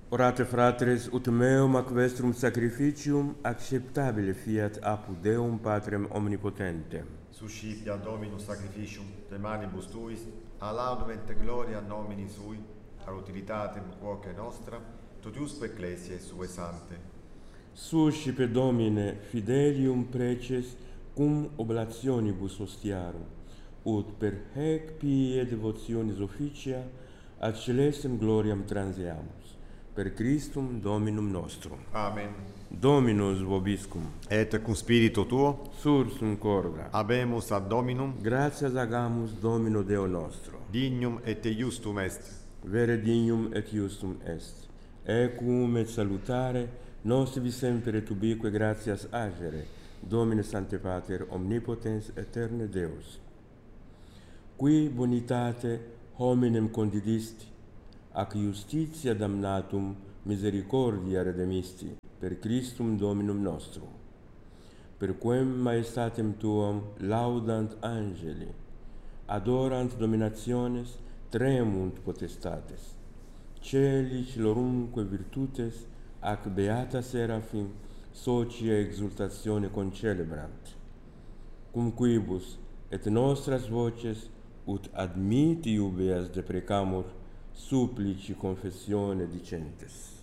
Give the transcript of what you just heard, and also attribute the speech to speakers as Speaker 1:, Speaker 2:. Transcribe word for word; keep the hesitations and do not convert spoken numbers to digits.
Speaker 1: Orate fratres, ut meum ac vestrum sacrificium acceptabile fiat apud Deum Patrem omnipotentem.
Speaker 2: Suscipia Dominus sacrificium de manibus tuis, a laudum et gloria nomini sui, a utilitatem quoque nostra, totiusque ecclesiae sue sante.
Speaker 1: Suscipe Domine fidelium preces cum oblationibus hostiarum, ut per haec pie devotionis officia ad celestem gloriam transeamus. Per Christum Dominum nostrum.
Speaker 2: Amen.
Speaker 1: Dominus vobiscum.
Speaker 2: Et cum spiritu tuo,
Speaker 1: Sursum corda.
Speaker 2: habemus ad Dominum,
Speaker 1: Gratias agamus Domino Deo nostro.
Speaker 2: dignum et justum est.
Speaker 1: Vere dignum et justum est. Ecum et salutare, nos vi semper et ubique gratias agere, Domine Sancte Pater, omnipotens aeterne Deus. Qui bonitate hominem condidisti, ac justitia damnatum misericordia redemisti, per Christum Dominum nostrum. Per quem maestatem tuam laudant angeli, adorant dominationes, tremunt potestates, celi celorumque virtutes, ac beata seraphim, socia exultatione concelebrant. Cum quibus et nostras voces, ut admit iubeas deprecamur, supplici confessione dicentes.